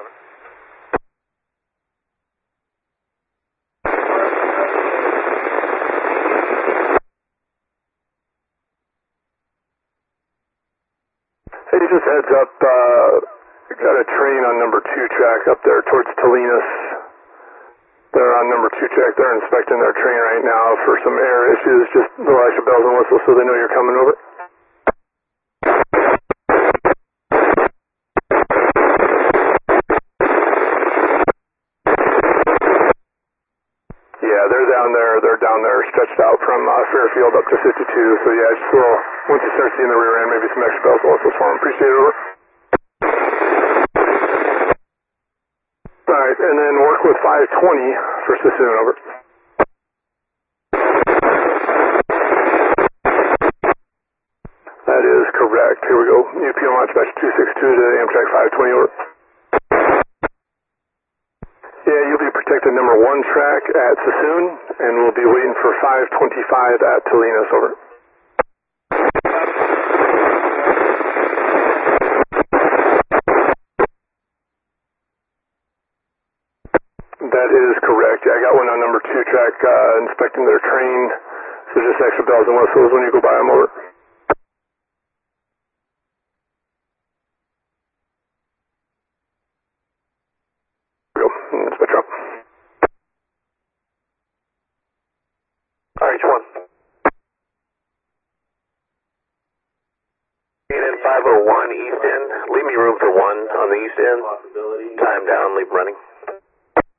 Hey, just heads up, got a train on number 2 track up there towards Tolinas. They're on number 2 track. They're inspecting their train right now for some air issues. Just little extra bells and whistles so they know you're coming over. Yeah, they're down there. They're down there stretched out from Fairfield up to 52. So yeah, just a little, once you start seeing the rear end, maybe some extra bells and whistles for them. Appreciate it, over. Alright, and then work with 520 for Sassoon, over. That is correct. Here we go. UPL launch batch 262 to Amtrak 520, over. Yeah, you'll be protected number 1 track at Sassoon, and we'll be waiting for 525 at Tolinas, over. That is correct. Yeah, I got one on number 2 track inspecting their train, so just extra bells and whistles when you go by them, over. Go. Inspect up. RH1. In 501 East End. Leave me room for 1 on the East End. Time down, leave running.